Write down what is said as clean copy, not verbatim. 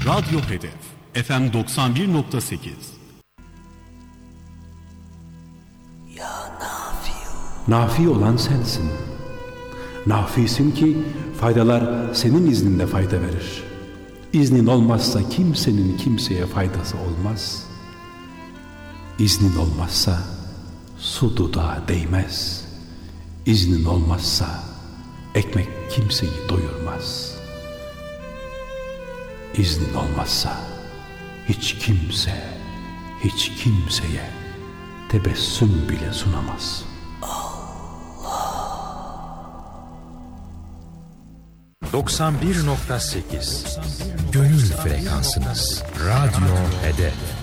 Radyo Hedef FM 91.8. Nafi olan sensin. Nafisin ki faydalar senin izninde fayda verir. İznin olmazsa kimsenin kimseye faydası olmaz. İznin olmazsa su dudağa değmez. İznin olmazsa ekmek kimseyi doyurmaz. İznin olmazsa hiç kimse, hiç kimseye tebessüm bile sunamaz. 91.8 Gönül frekansınız. Radyo Hedef.